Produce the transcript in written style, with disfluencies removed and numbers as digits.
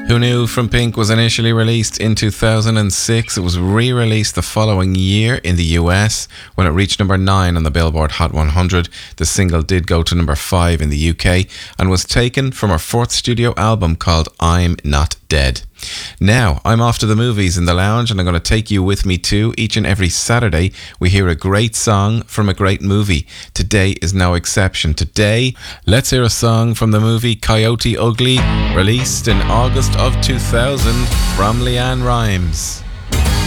Who Knew from Pink was initially released in 2006. It was re-released the following year in the US when it reached number 9 on the Billboard Hot 100. The single did go to number 5 in the UK and was taken from her fourth studio album called I'm Not Dead. Now, I'm off to the movies in the lounge and I'm going to take you with me too. Each and every Saturday, we hear a great song from a great movie. Today is no exception. Today, let's hear a song from the movie Coyote Ugly, released in August of 2000 from LeAnn Rimes.